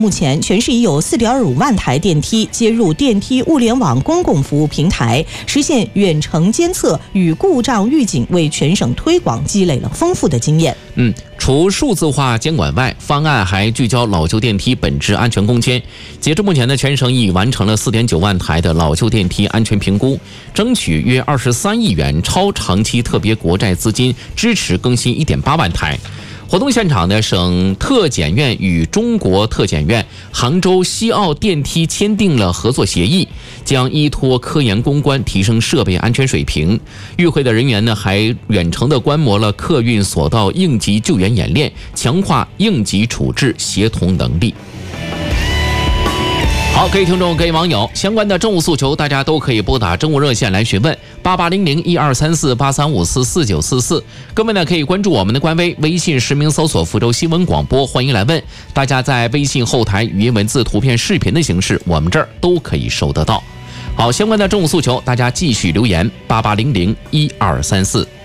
目前，全市已有4.25万台电梯接入电梯物联网公共服务平台，实现远程监测与故障预警，为全省推广积累了丰富的经验。 除数字化监管外，方案还聚焦老旧电梯本质安全攻坚。截至目前呢，全省已完成了4.9万台的老旧电梯安全评估，争取约23亿元超长期特别国债资金，支持更新1.8万台。活动现场呢，省特检院与中国特检院、杭州西奥电梯签订了合作协议，将依托科研攻关，提升设备安全水平。与会的人员呢，还远程的观摩了客运索道应急救援演练，强化应急处置协同能力。好，各位听众、各位网友，相关的政务诉求，大家都可以拨打政务热线来询问8800123483544944。各位呢，可以关注我们的官微，微信实名搜索福州新闻广播，欢迎来问。大家在微信后台语音、文字、图片、视频的形式，我们这儿都可以收得到。好，相关的政务诉求，大家继续留言88001234。